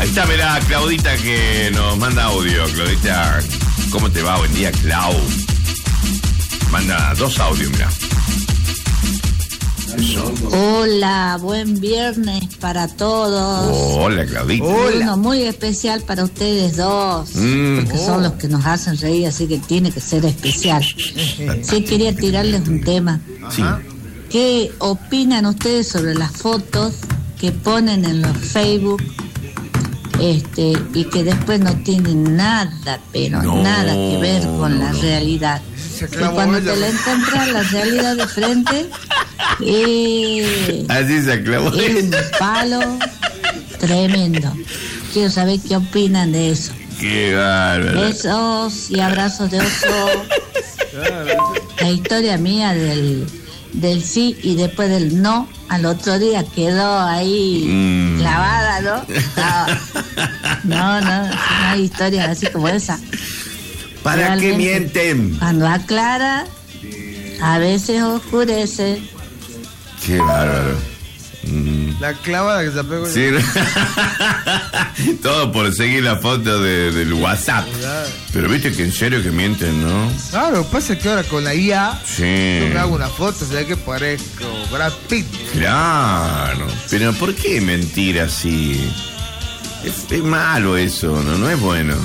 Ahí está, mirá, Claudita que nos manda audio. Claudita, ¿cómo te va? Buen día, Clau. Manda 2 audios, mirá. Eso. Hola, buen viernes para todos. Hola, Claudita. Uno muy especial para ustedes dos, porque son los que nos hacen reír, así que tiene que ser especial. Sí, quería tirarles un tema. Sí. ¿Qué opinan ustedes sobre las fotos que ponen en los Facebook y que después no tienen nada, pero nada que ver con la realidad? Y cuando te la encuentras la realidad de frente, así se aclavó. Es un palo tremendo. Quiero saber qué opinan de eso. Qué bárbaro. Besos y abrazos de oso. La historia mía del sí y después del no al otro día quedó ahí clavada, ¿no? No hay historias así como esa. ¿Para qué mienten? Cuando aclara, a veces oscurece. Qué bárbaro. La clavada que se pegó. Sí. Todo por seguir la foto del WhatsApp. Pero viste que en serio que mienten, ¿no? Claro, pasa que ahora con la IA sí. Yo me hago una foto, se ve que parezco Brad Pitt. Claro. Pero ¿por qué mentir así? Es malo eso, no es bueno.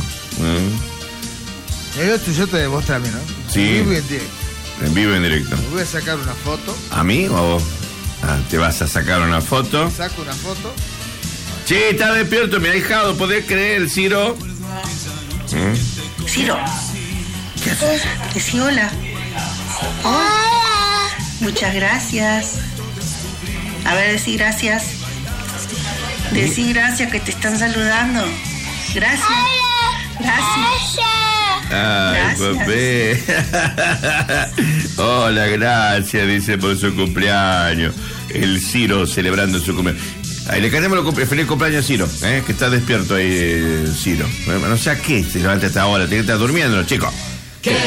Yo te demuestro a mí, ¿no? Sí. En vivo y en directo. En vivo y en directo. Me voy a sacar una foto. ¿A mí o a vos? Te vas a sacar una foto. Saco una foto. Che, está despierto, mi ahijado, ¿podés creer, Ciro? Ciro, ¿qué haces? Decí hola. Hola. Muchas gracias. A ver, decí gracias. Decí gracias que te están saludando. Gracias. Gracias. Ay, papé. Hola, gracias, dice por su cumpleaños. El Ciro celebrando su cumpleaños. Ahí le cantemos feliz cumpleaños a Ciro, que está despierto ahí, Ciro. No sé a qué se levanta hasta ahora, tiene que estar durmiendo, chicos.